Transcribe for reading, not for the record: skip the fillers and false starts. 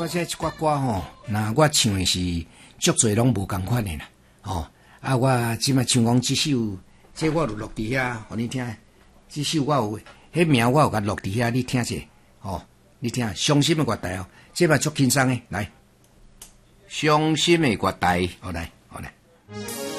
我这一寡歌吼，那我唱的是足侪拢无共款的啦，吼啊！我即摆唱讲即首，这我就录伫遐，互你听。即首我有，迄名我有甲录伫遐，你听者，吼，你听，伤心的乐台哦，这摆足轻松的，来，伤心的乐台，好来，好来。